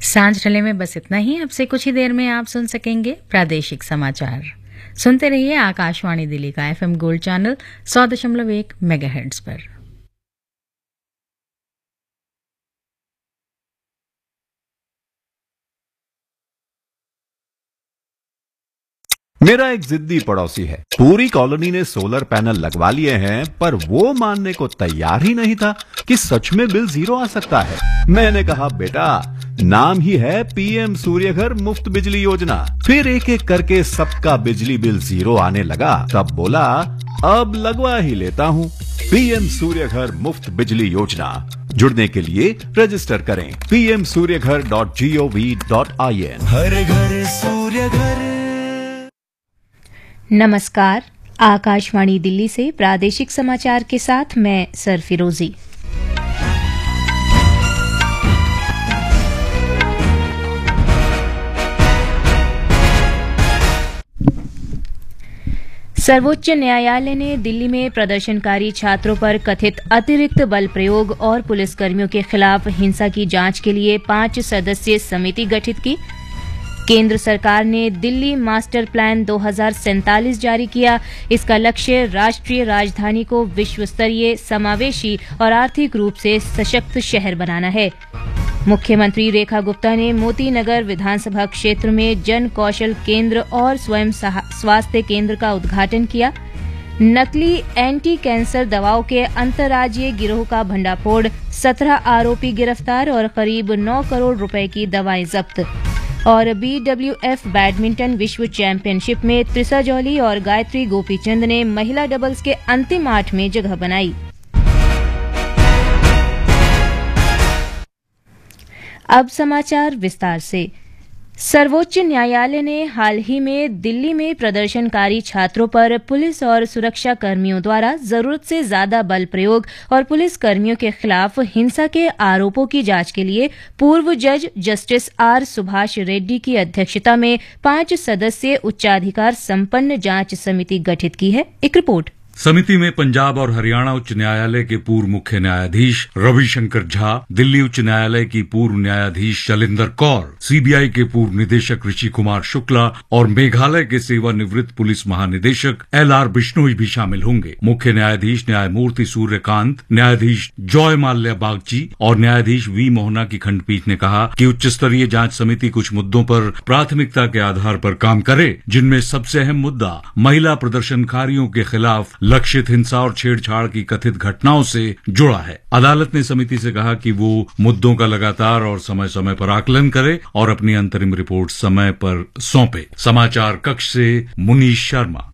सांझ ढले में बस इतना ही। अब से कुछ ही देर में आप सुन सकेंगे प्रादेशिक समाचार। सुनते रहिए आकाशवाणी दिल्ली का एफएम गोल्ड चैनल 100.1 मेगाहर्ट्ज पर। मेरा एक जिद्दी पड़ोसी है। पूरी कॉलोनी ने सोलर पैनल लगवा लिए हैं, पर वो मानने को तैयार ही नहीं था कि सच में बिल जीरो आ सकता है। मैंने कहा, बेटा नाम ही है पीएम सूर्यघर मुफ्त बिजली योजना। फिर एक एक करके सबका बिजली बिल जीरो आने लगा। तब बोला, अब लगवा ही लेता हूँ। पीएम सूर्यघर मुफ्त बिजली योजना। जुड़ने के लिए रजिस्टर करें pmsuryaghar.gov.in। हर घर सूर्य घर। नमस्कार, आकाशवाणी दिल्ली से प्रादेशिक समाचार के साथ मैं सरफिरोजी। सर्वोच्च न्यायालय ने दिल्ली में प्रदर्शनकारी छात्रों पर कथित अतिरिक्त बल प्रयोग और पुलिसकर्मियों के खिलाफ हिंसा की जांच के लिए 5 सदस्यीय समिति गठित की। केंद्र सरकार ने दिल्ली मास्टर प्लान 2047 जारी किया। इसका लक्ष्य राष्ट्रीय राजधानी को विश्वस्तरीय, समावेशी और आर्थिक रूप से सशक्त शहर बनाना है। मुख्यमंत्री रेखा गुप्ता ने मोती नगर विधानसभा क्षेत्र में जन कौशल केंद्र और स्वयं स्वास्थ्य केंद्र का उद्घाटन किया। नकली एंटी कैंसर दवाओं के अंतर्राज्यीय गिरोह का भंडाफोड़, 17 आरोपी गिरफ्तार और करीब 9 करोड़ रुपए की दवाएं जब्त। और BWF बैडमिंटन विश्व चैंपियनशिप में त्रिसा जौली और गायत्री गोपीचंद ने महिला डबल्स के अंतिम 8 में जगह बनाई। अब समाचार विस्तार से। सर्वोच्च न्यायालय ने हाल ही में दिल्ली में प्रदर्शनकारी छात्रों पर पुलिस और सुरक्षा कर्मियों द्वारा जरूरत से ज्यादा बल प्रयोग और पुलिस कर्मियों के खिलाफ हिंसा के आरोपों की जांच के लिए पूर्व जज जस्टिस आर सुभाष रेड्डी की अध्यक्षता में 5 सदस्यीय उच्चाधिकार संपन्न जांच समिति गठित की है। एक रिपोर्ट। समिति में पंजाब और हरियाणा उच्च न्यायालय के पूर्व मुख्य न्यायाधीश रविशंकर झा, दिल्ली उच्च न्यायालय की पूर्व न्यायाधीश शैलेंद्र कौर, सीबीआई के पूर्व निदेशक ऋषि कुमार शुक्ला और मेघालय के सेवानिवृत्त पुलिस महानिदेशक LR बिश्नोई भी शामिल होंगे। मुख्य न्यायाधीश न्यायमूर्ति सूर्यकांत, न्यायाधीश जॉय माल्या बागची और न्यायाधीश V मोहना की खंडपीठ ने कहा कि उच्च स्तरीय जांच समिति कुछ मुद्दों पर प्राथमिकता के आधार पर काम करे, जिनमें सबसे अहम मुद्दा महिला प्रदर्शनकारियों के खिलाफ लक्षित हिंसा और छेड़छाड़ की कथित घटनाओं से जुड़ा है। अदालत ने समिति से कहा कि वो मुद्दों का लगातार और समय समय पर आकलन करे और अपनी अंतरिम रिपोर्ट समय पर सौंपे। समाचार कक्ष से मुनीश शर्मा।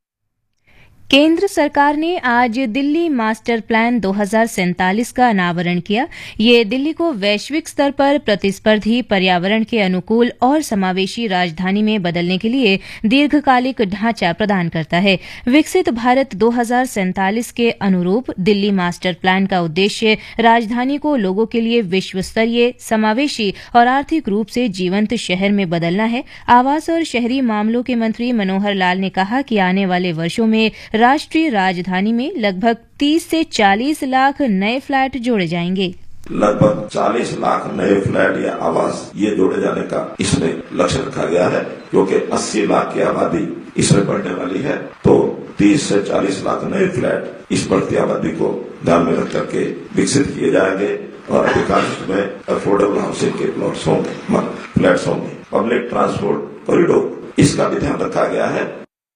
केंद्र सरकार ने आज दिल्ली मास्टर प्लान 2047 का अनावरण किया। ये दिल्ली को वैश्विक स्तर पर प्रतिस्पर्धी, पर्यावरण के अनुकूल और समावेशी राजधानी में बदलने के लिए दीर्घकालिक ढांचा प्रदान करता है। विकसित भारत 2047 के अनुरूप दिल्ली मास्टर प्लान का उद्देश्य राजधानी को लोगों के लिए विश्व स्तरीय, समावेशी और आर्थिक रूप से जीवंत शहर में बदलना है। आवास और शहरी मामलों के मंत्री मनोहर लाल ने कहा कि आने वाले वर्षों में राष्ट्रीय राजधानी में लगभग 30 से 40 लाख नए फ्लैट जोड़े जाएंगे। लगभग 40 लाख नए फ्लैट या आवास ये जोड़े जाने का इसमें लक्ष्य रखा गया है, क्योंकि 80 लाख की आबादी इसमें बढ़ने वाली है। तो 30 से 40 लाख नए फ्लैट इस बढ़ती आबादी को ध्यान में रख करके विकसित किए जाएंगे और अधिकांश में अफोर्डेबल हाउसिंग के प्लॉट्स होंगे, फ्लैट्स होंगे। पब्लिक ट्रांसपोर्ट कॉरिडोर, इसका भी ध्यान रखा गया है।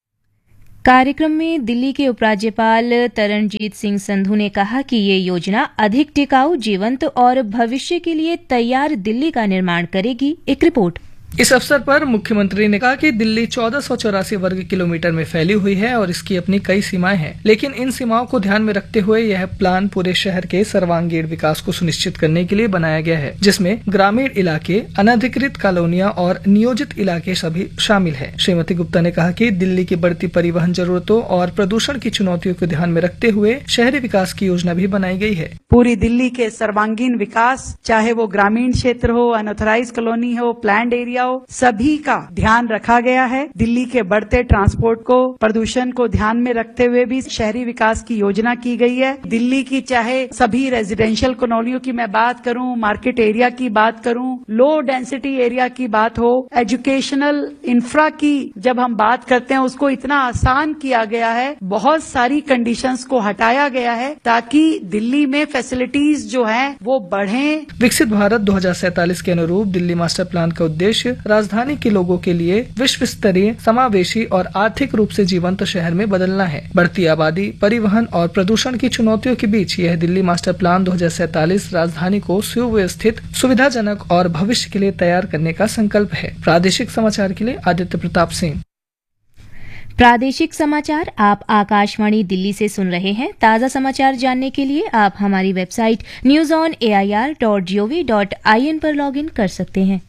कार्यक्रम में दिल्ली के उपराज्यपाल तरणजीत सिंह संधू ने कहा कि ये योजना अधिक टिकाऊ, जीवंत और भविष्य के लिए तैयार दिल्ली का निर्माण करेगी। एक रिपोर्ट। इस अवसर पर मुख्यमंत्री ने कहा कि दिल्ली 1484 वर्ग किलोमीटर में फैली हुई है और इसकी अपनी कई सीमाएं हैं, लेकिन इन सीमाओं को ध्यान में रखते हुए यह प्लान पूरे शहर के सर्वांगीण विकास को सुनिश्चित करने के लिए बनाया गया है, जिसमें ग्रामीण इलाके, अनधिकृत कॉलोनियां और नियोजित इलाके सभी शामिल है। श्रीमती गुप्ता ने कहा कि दिल्ली की बढ़ती परिवहन जरूरतों और प्रदूषण की चुनौतियों को ध्यान में रखते हुए शहरी विकास की योजना भी बनाई गई है। पूरी दिल्ली के सर्वांगीण विकास, चाहे वो ग्रामीण क्षेत्र हो, अनऑथराइज्ड कॉलोनी हो, प्लान्ड एरिया हो, सभी का ध्यान रखा गया है। दिल्ली के बढ़ते ट्रांसपोर्ट को, प्रदूषण को ध्यान में रखते हुए भी शहरी विकास की योजना की गई है। दिल्ली की चाहे सभी रेजिडेंशियल कॉलोनियों की मैं बात करूं, मार्केट एरिया की बात करूं, लो डेंसिटी एरिया की बात हो, एजुकेशनल इंफ्रा की जब हम बात करते हैं उसको इतना आसान किया गया है, बहुत सारी कंडीशंस को हटाया गया है ताकि दिल्ली में फैसिलिटीज जो हैं वो बढ़ें। विकसित भारत 2047 के अनुरूप दिल्ली मास्टर प्लान का उद्देश्य राजधानी के लोगों के लिए विश्व स्तरीय, समावेशी और आर्थिक रूप से जीवंत शहर में बदलना है। बढ़ती आबादी, परिवहन और प्रदूषण की चुनौतियों के बीच यह दिल्ली मास्टर प्लान 2047 राजधानी को सुव्यवस्थित, सुविधाजनक और भविष्य के लिए तैयार करने का संकल्प है। प्रादेशिक समाचार के लिए आदित्य प्रताप सिंह। प्रादेशिक समाचार आप आकाशवाणी दिल्ली से सुन रहे हैं। ताज़ा समाचार जानने के लिए आप हमारी वेबसाइट newsonair.gov.in पर लॉगिन कर सकते हैं।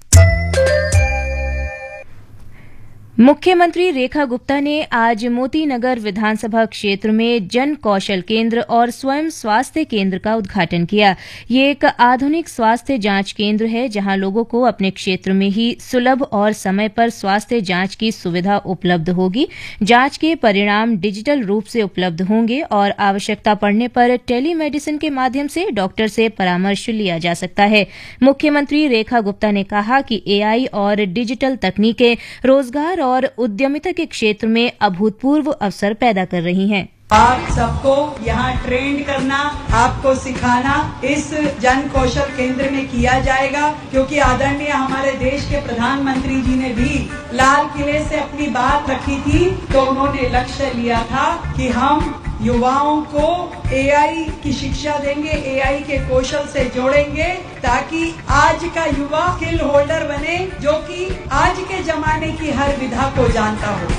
मुख्यमंत्री रेखा गुप्ता ने आज मोती नगर विधानसभा क्षेत्र में जन कौशल केंद्र और स्वयं स्वास्थ्य केंद्र का उद्घाटन किया। ये एक आधुनिक स्वास्थ्य जांच केंद्र है जहां लोगों को अपने क्षेत्र में ही सुलभ और समय पर स्वास्थ्य जांच की सुविधा उपलब्ध होगी। जांच के परिणाम डिजिटल रूप से उपलब्ध होंगे और आवश्यकता पड़ने पर टेलीमेडिसिन के माध्यम से डॉक्टर से परामर्श लिया जा सकता है। मुख्यमंत्री रेखा गुप्ता ने कहा कि एआई और डिजिटल तकनीकें रोजगार और उद्यमिता के क्षेत्र में अभूतपूर्व अवसर पैदा कर रही हैं। आप सबको यहाँ ट्रेंड करना, आपको सिखाना इस जन कौशल केंद्र में किया जाएगा, क्योंकि आदरणीय हमारे देश के प्रधानमंत्री जी ने भी लाल किले से अपनी बात रखी थी, तो उन्होंने लक्ष्य लिया था कि हम युवाओं को एआई की शिक्षा देंगे, एआई के कौशल से जोड़ेंगे, ताकि आज का युवा स्किल होल्डर बने, जो कि आज के जमाने की हर विधा को जानता हो।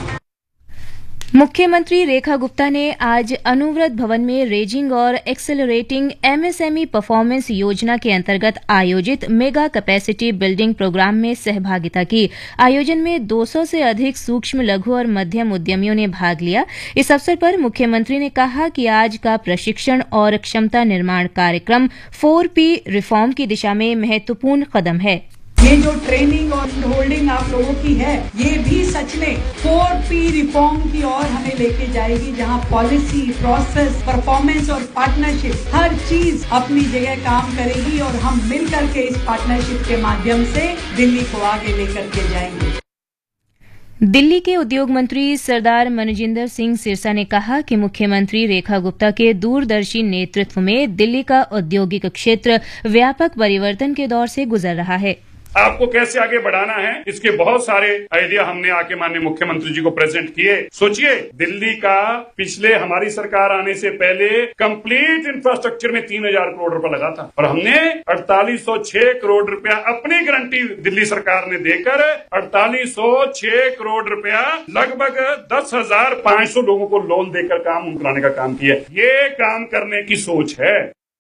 मुख्यमंत्री रेखा गुप्ता ने आज अनुव्रत भवन में रेजिंग और एक्सेलरेटिंग एमएसएमई परफॉर्मेंस योजना के अंतर्गत आयोजित मेगा कैपेसिटी बिल्डिंग प्रोग्राम में सहभागिता की। आयोजन में 200 से अधिक सूक्ष्म, लघु और मध्यम उद्यमियों ने भाग लिया। इस अवसर पर मुख्यमंत्री ने कहा कि आज का प्रशिक्षण और क्षमता निर्माण कार्यक्रम 4P रिफॉर्म की दिशा में महत्वपूर्ण कदम है। ये जो ट्रेनिंग और होल्डिंग आप लोगों की है, ये भी सच में 4P रिफॉर्म की ओर हमें लेके जाएगी, जहां पॉलिसी, प्रोसेस, परफॉर्मेंस और पार्टनरशिप हर चीज अपनी जगह काम करेगी और हम मिलकर के इस पार्टनरशिप के माध्यम से दिल्ली को आगे लेकर के जाएंगे। दिल्ली के उद्योग मंत्री सरदार मनजिंदर सिंह सिरसा ने कहा कि मुख्यमंत्री रेखा गुप्ता के दूरदर्शी नेतृत्व में दिल्ली का औद्योगिक क्षेत्र व्यापक परिवर्तन के दौर से गुजर रहा है। आपको कैसे आगे बढ़ाना है, इसके बहुत सारे आइडिया हमने आके माननीय मुख्यमंत्री जी को प्रेजेंट किए। सोचिए, दिल्ली का पिछले हमारी सरकार आने से पहले कंप्लीट इंफ्रास्ट्रक्चर में 3000 करोड़ रुपया लगा था, और हमने 4806 करोड़ रुपया अपनी गारंटी दिल्ली सरकार ने देकर 4806 करोड़ रुपया लगभग 10,500 लोगों को लोन देकर काम कराने का काम किया। ये काम करने की सोच है।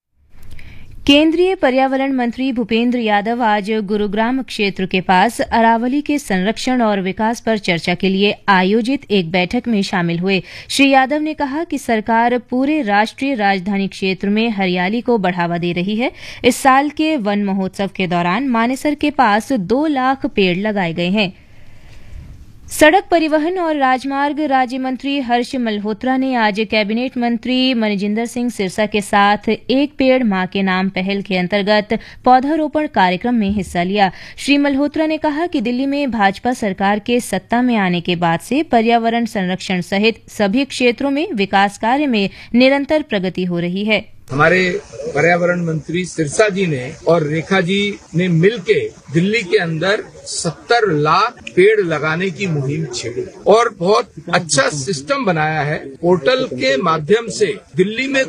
केंद्रीय पर्यावरण मंत्री भूपेंद्र यादव आज गुरुग्राम क्षेत्र के पास अरावली के संरक्षण और विकास पर चर्चा के लिए आयोजित एक बैठक में शामिल हुए। श्री यादव ने कहा कि सरकार पूरे राष्ट्रीय राजधानी क्षेत्र में हरियाली को बढ़ावा दे रही है। इस साल के वन महोत्सव के दौरान मानेसर के पास 2 लाख पेड़ लगाए गए हैं। सड़क परिवहन और राजमार्ग राज्य मंत्री हर्ष मल्होत्रा ने आज कैबिनेट मंत्री मनजिंदर सिंह सिरसा के साथ एक पेड़ मां के नाम पहल के अंतर्गत पौधारोपण कार्यक्रम में हिस्सा लिया। श्री मल्होत्रा ने कहा कि दिल्ली में भाजपा सरकार के सत्ता में आने के बाद से पर्यावरण संरक्षण सहित सभी क्षेत्रों में विकास कार्य में निरंतर प्रगति हो रही है। हमारे पर्यावरण मंत्री सिरसा जी ने और रेखा जी ने मिलके दिल्ली के अंदर 70 लाख पेड़ लगाने की मुहिम छेड़ी और बहुत अच्छा सिस्टम बनाया है। पोर्टल के माध्यम से दिल्ली में